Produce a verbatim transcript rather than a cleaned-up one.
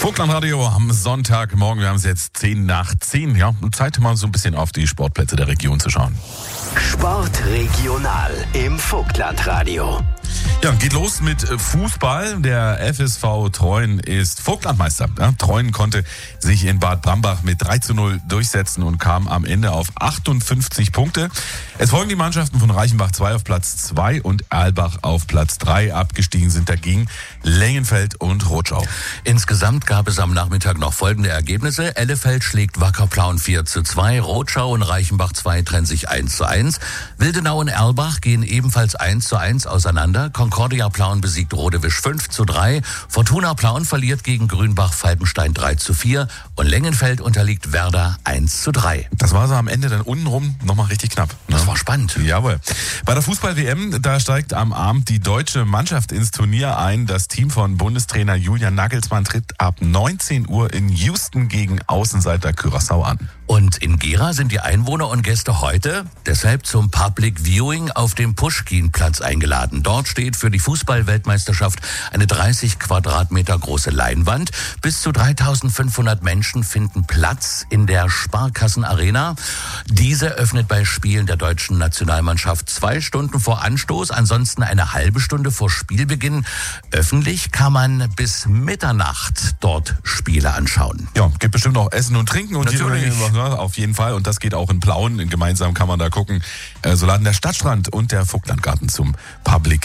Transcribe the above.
Vogtlandradio am Sonntagmorgen. Wir haben es jetzt zehn nach zehn. Ja, Zeit mal so ein bisschen auf die Sportplätze der Region zu schauen. Sportregional im Vogtlandradio. Ja, geht los mit Fußball. Der F S V Treuen ist Vogtlandmeister. Ja, Treuen konnte sich in Bad Brambach mit drei zu null durchsetzen und kam am Ende auf achtundfünfzig Punkte. Es folgen die Mannschaften von Reichenbach zwei auf Platz zwei und Erlbach auf Platz drei. Abgestiegen sind dagegen Lengenfeld und Rotschau. Insgesamt gab es am Nachmittag noch folgende Ergebnisse. Ellefeld schlägt Wacker Plauen vier zu zwei. Rotschau und Reichenbach zwei trennen sich eins zu eins. Wildenau und Erlbach gehen ebenfalls eins zu eins auseinander. Concordia Plauen besiegt Rodewisch fünf zu drei. Fortuna Plauen verliert gegen Grünbach Falkenstein drei zu vier. Und Lengenfeld unterliegt Werder eins zu drei. Das war so am Ende dann untenrum nochmal richtig knapp. Ne? Das war spannend. Jawohl. Bei der Fußball-W M, da steigt am Abend die deutsche Mannschaft ins Turnier ein. Das Team von Bundestrainer Julian Nagelsmann tritt ab neunzehn Uhr in Houston gegen Außenseiter Curaçao an. Und in Gera sind die Einwohner und Gäste heute deshalb zum Public Viewing auf dem Puschkin-Platz eingeladen. Dort steht für die Fußball-Weltmeisterschaft eine dreißig Quadratmeter große Leinwand. Bis zu dreitausendfünfhundert Menschen finden Platz in der Sparkassen-Arena. Diese öffnet bei Spielen der deutschen Nationalmannschaft zwei Stunden vor Anstoß, ansonsten eine halbe Stunde vor Spielbeginn. Öffentlich kann man bis Mitternacht dort Spiele anschauen. Ja, gibt bestimmt auch Essen und Trinken und Natürlich. Hier, auf jeden Fall. Und das geht auch in Plauen. Gemeinsam kann man da gucken. So laden der Stadtstrand und der Vogtlandgarten zum Public